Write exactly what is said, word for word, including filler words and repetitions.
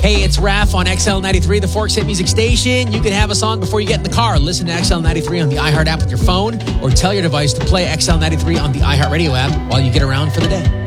Hey, it's Raph on X L ninety-three, the Forks Hit Music Station. You can have us on before you get in the car. Listen to X L ninety-three on the iHeart app with your phone, or tell your device to play X L ninety-three on the iHeartRadio app while you get around for the day.